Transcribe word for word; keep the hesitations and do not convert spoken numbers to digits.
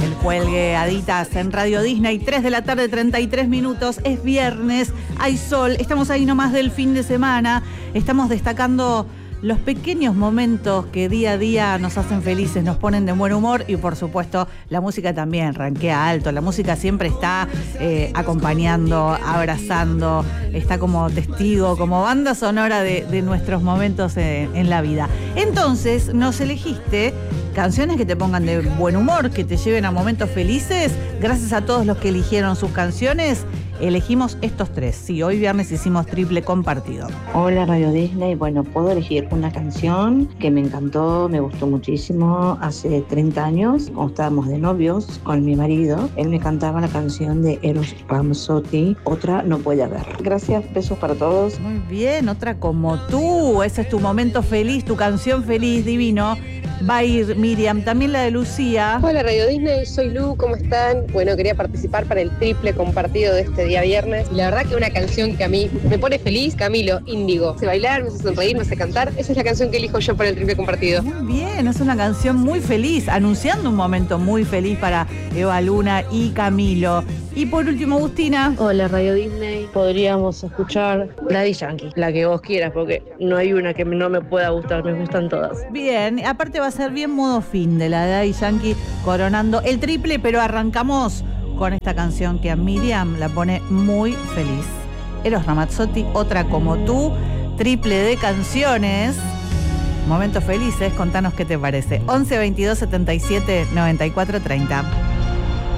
El Cuelgue Aditas en Radio Disney, tres de la tarde, treinta y tres minutos. Es viernes, hay sol, estamos ahí nomás del fin de semana. Estamos destacando los pequeños momentos que día a día nos hacen felices, nos ponen de buen humor y por supuesto la música también rankea alto. La música siempre está eh, acompañando, abrazando, está como testigo, como banda sonora de, de nuestros momentos en, en la vida. Entonces nos elegiste canciones que te pongan de buen humor, que te lleven a momentos felices. Gracias a todos los que eligieron sus canciones, elegimos estos tres. Sí, hoy viernes hicimos triple compartido. Hola Radio Disney, bueno, puedo elegir una canción que me encantó, me gustó muchísimo hace treinta años, cuando estábamos de novios con mi marido. Él me cantaba la canción de Eros Ramazzotti, Otra no puede haber. Gracias, besos para todos. Muy bien, Otra como tú, ese es tu momento feliz, tu canción feliz, divino. Va a ir Miriam, también la de Lucía. Hola Radio Disney, soy Lu, ¿cómo están? Bueno, quería participar para el triple compartido de este día viernes. Y la verdad que una canción que a mí me pone feliz, Camilo, Índigo. Me hace bailar, me hace sonreír, me hace cantar. Esa es la canción que elijo yo para el triple compartido. Muy bien, es una canción muy feliz, anunciando un momento muy feliz para Eva Luna y Camilo. Y por último, Agustina. Hola Radio Disney, podríamos escuchar Daddy Yankee, la que vos quieras, porque no hay una que no me pueda gustar, me gustan todas. Bien, aparte va a ser bien modo fin de la de Daddy Yankee coronando el triple, pero arrancamos con esta canción que a Miriam la pone muy feliz. Eros Ramazzotti, Otra como tú, triple de canciones. Momentos felices, contanos qué te parece. once veintidós setenta y siete noventa y cuatro treinta.